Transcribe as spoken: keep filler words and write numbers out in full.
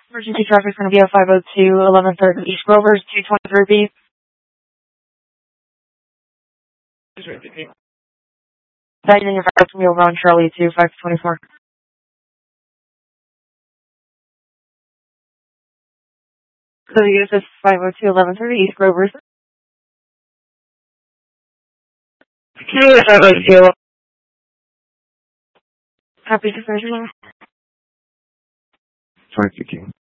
Emergency traffic is going to be at five oh two, eleven thirty East Grover's, two twenty-three B. That in your fire is going to be over on Charlie two, five twenty-four. So you guys, this five oh two, eleven thirty East Grover's. five oh two. Happy to finish your Thank you, King.